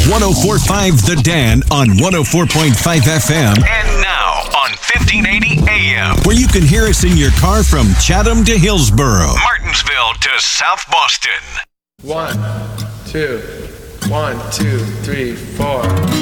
104.5 The Dan on 104.5 FM. And now on 1580 AM. Where you can hear us in your car from Chatham to Hillsboro. Martinsville to South Boston. 1, 2, 1, 2, 3, 4.